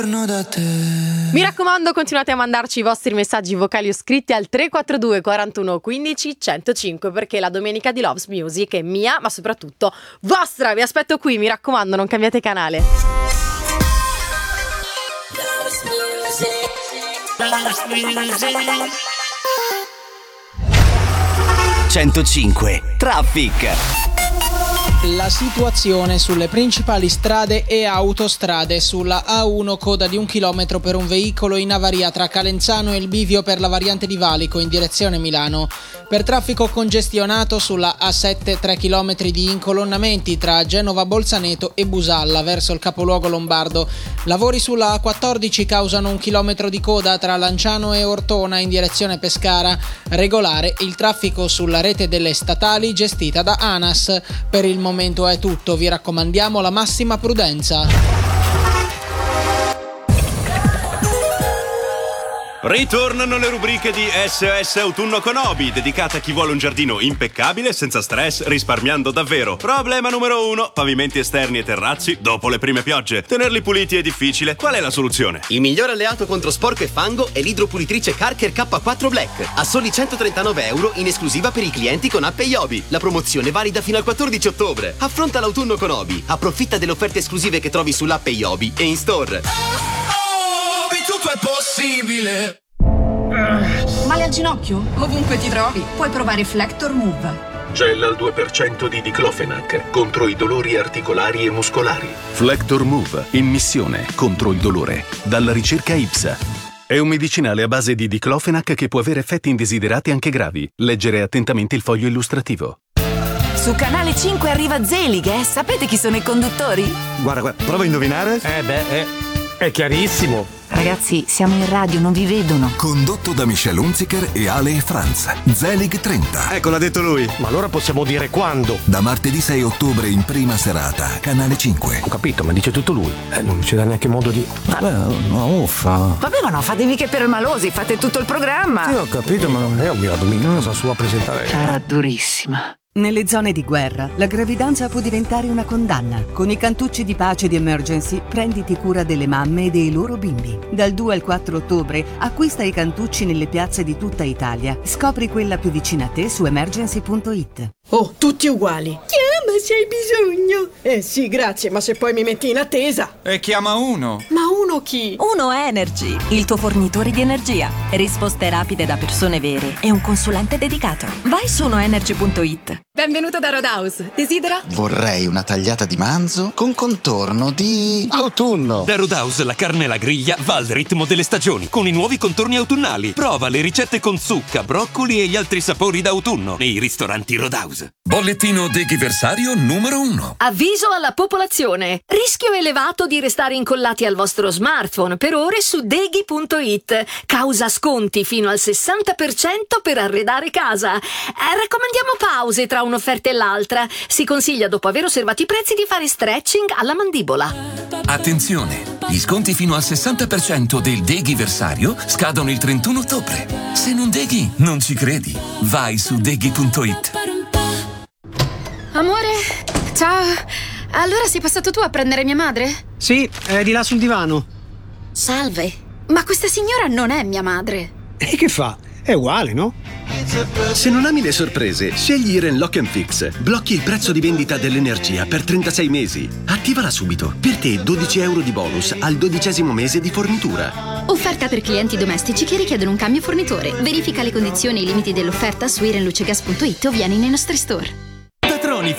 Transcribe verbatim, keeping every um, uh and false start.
Mi raccomando, continuate a mandarci i vostri messaggi vocali o scritti al tre quattro due quarantuno quindici centocinque, perché la domenica di Loves Music è mia, ma soprattutto vostra. Vi aspetto qui, mi raccomando, non cambiate canale. centocinque Traffic. La situazione sulle principali strade e autostrade: sulla A uno coda di un chilometro per un veicolo in avaria tra Calenzano e il bivio per la variante di Valico in direzione Milano. Per traffico congestionato sulla A sette tre chilometri di incolonnamenti tra Genova Bolzaneto e Busalla verso il capoluogo lombardo. Lavori sulla A quattordici causano un chilometro di coda tra Lanciano e Ortona in direzione Pescara. Regolare il traffico sulla rete delle statali gestita da ANAS. Per il momento è tutto, vi raccomandiamo la massima prudenza. Ritornano le rubriche di S O S Autunno con Obi, dedicate a chi vuole un giardino impeccabile, senza stress, risparmiando davvero. Problema numero uno: pavimenti esterni e terrazzi dopo le prime piogge. Tenerli puliti è difficile. Qual è la soluzione? Il migliore alleato contro sporco e fango è l'idropulitrice Karcher K quattro Black, a soli centotrentanove euro in esclusiva per i clienti con app Obi. La promozione è valida fino al quattordici ottobre. Affronta l'autunno con Obi. Approfitta delle offerte esclusive che trovi sull'app Obi e in store. Tutto è possibile. Male al ginocchio? Ovunque ti trovi, puoi provare Flector Move. Gel al due per cento di diclofenac contro i dolori articolari e muscolari. Flector Move, in missione contro il dolore, dalla ricerca I P S A. È un medicinale a base di diclofenac che può avere effetti indesiderati anche gravi. Leggere attentamente il foglio illustrativo. Su Canale cinque arriva Zelig, eh? Sapete chi sono i conduttori? Guarda, guarda, prova a indovinare. Eh beh, è, è chiarissimo. Ragazzi, siamo in radio, non vi vedono. Condotto da Michel Hunziker e Ale e Franz. Zelig trenta. Ecco, l'ha detto lui. Ma allora possiamo dire quando? Da martedì sei ottobre in prima serata, Canale cinque. Ho capito, ma dice tutto lui. Eh, non ci dà neanche modo di... Vabbè, ma uffa. Vabbè, ma no, fatevi che per malosi, fate tutto il programma. Sì, ho capito, ma non è un mio dominio, sa sua presentare. Sarà durissima. Nelle zone di guerra, la gravidanza può diventare una condanna. Con i cantucci di pace di Emergency, prenditi cura delle mamme e dei loro bimbi. Dal due al quattro ottobre, acquista i cantucci nelle piazze di tutta Italia. Scopri quella più vicina a te su emergency punto it. Oh, tutti uguali. Chiama se hai bisogno. Eh sì, grazie, ma se poi mi metti in attesa. E chiama uno. Ma uno chi? Uno Energy, il tuo fornitore di energia. Risposte rapide da persone vere e un consulente dedicato. Vai su uno energy punto it. Benvenuto da Roadhouse. Desidera? Vorrei una tagliata di manzo con contorno di autunno. Da Roadhouse la carne alla griglia va al ritmo delle stagioni, con i nuovi contorni autunnali. Prova le ricette con zucca, broccoli e gli altri sapori d'autunno nei ristoranti Roadhouse. Bollettino deghiversario numero uno. Avviso alla popolazione. Rischio elevato di restare incollati al vostro smartphone per ore su deghi punto it. Causa sconti fino al sessanta per cento per arredare casa. Eh, raccomandiamo pause tra un'offerta e l'altra. Si consiglia, dopo aver osservato i prezzi, di fare stretching alla mandibola. Attenzione! Gli sconti fino al sessanta per cento del deghiversario scadono il trentuno ottobre. Se non deghi, non ci credi. Vai su deghi punto it. Amore, ciao. Allora sei passato tu a prendere mia madre? Sì, è di là sul divano. Salve, ma questa signora non è mia madre. E che fa? È uguale, no? Se non ami le sorprese, scegli Iren Lock and Fix. Blocchi il prezzo di vendita dell'energia per trentasei mesi. Attivala subito. Per te dodici euro di bonus al dodicesimo mese di fornitura. Offerta per clienti domestici che richiedono un cambio fornitore. Verifica le condizioni e i limiti dell'offerta su iren luce gas punto it o vieni nei nostri store.